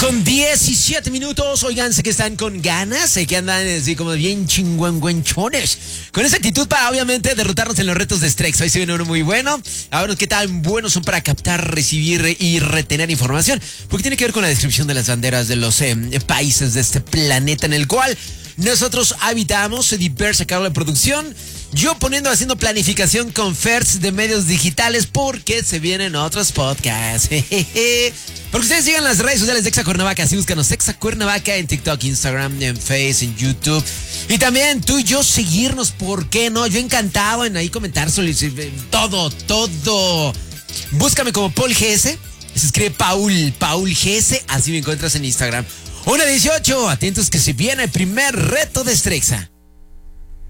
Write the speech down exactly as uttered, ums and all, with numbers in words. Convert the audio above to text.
Con diecisiete minutos, oigan, sé que están con ganas, sé que andan así como bien chingüengüenchones. Con esa actitud para, obviamente, derrotarnos en los retos de Strex. Hoy se viene uno muy bueno. A ver qué tan buenos son para captar, recibir y retener información. Porque tiene que ver con la descripción de las banderas de los eh, países de este planeta en el cual nosotros habitamos. Diversa Carol de producción. Yo poniendo, haciendo planificación con Fertz de medios digitales porque se vienen otros podcasts. Porque ustedes sigan las redes sociales de Exa Cuernavaca. Así búscanos Exa Cuernavaca en TikTok, Instagram, en Face, en YouTube. Y también tú y yo seguirnos, ¿por qué no? Yo encantado en ahí comentar, todo, todo. Búscame como Paul G S. Se escribe Paul, Paul G S. Así me encuentras en Instagram. una dieciocho, atentos que se viene el primer reto de Strexa.